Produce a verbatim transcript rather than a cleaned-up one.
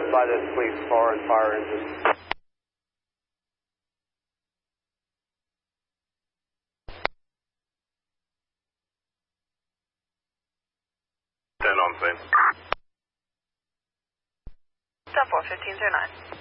by the police car and fire engine. ten on scene. ten four, fifteen zero nine.